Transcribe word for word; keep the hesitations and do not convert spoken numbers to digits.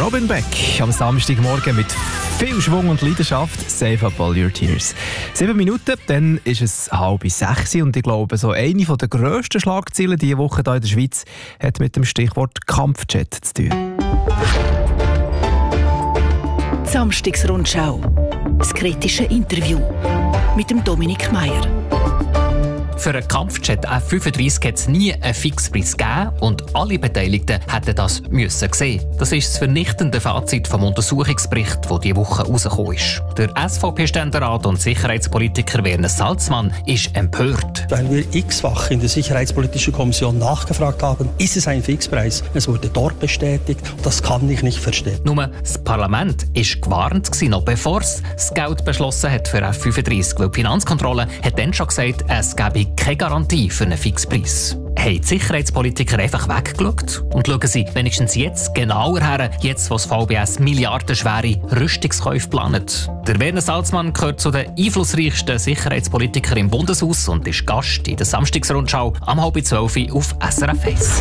Robin Beck am Samstagmorgen mit viel Schwung und Leidenschaft. Save up all your tears. Sieben Minuten, dann ist es halb sechs und ich glaube, so eine der grössten Schlagzeilen diese Woche hier in der Schweiz hat mit dem Stichwort Kampfjet zu tun. Samstagsrundschau. Das kritische Interview mit dem Dominik Meier. Für einen Kampfjet F fünfunddreißig hat es nie einen Fixpreis gegeben und alle Beteiligten hätten das müssen sehen. Das ist das vernichtende Fazit vom Untersuchungsbericht, der diese Woche rausgekommen ist. Der S V P-Ständerat und Sicherheitspolitiker Werner Salzmann ist empört. Weil wir x-fach in der Sicherheitspolitischen Kommission nachgefragt haben, ist es ein Fixpreis? Es wurde dort bestätigt. Das kann ich nicht verstehen. Nur das Parlament war gewarnt, noch bevor es das Geld beschlossen hat für F fünfunddreißig, weil die Finanzkontrolle hat dann schon gesagt, es gebe keine Garantie für einen Fixpreis. Haben die Sicherheitspolitiker einfach weggeschaut? Und schauen sie wenigstens jetzt genauer her, jetzt wo das V B S milliardenschwere Rüstungskäufe planet. Der Werner Salzmann gehört zu den einflussreichsten Sicherheitspolitikern im Bundeshaus und ist Gast in der Samstagsrundschau am halb zwölf auf S R F eins.